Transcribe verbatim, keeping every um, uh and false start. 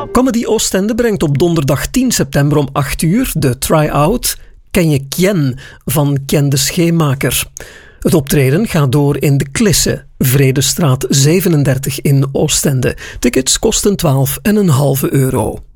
Comedy Oostende brengt op donderdag tien september om acht uur de try-out Ken je Kien van Ken de Scheemaker. Het optreden gaat door in de Klisse, Vredestraat zevenendertig in Oostende. Tickets kosten twaalf en een halve euro.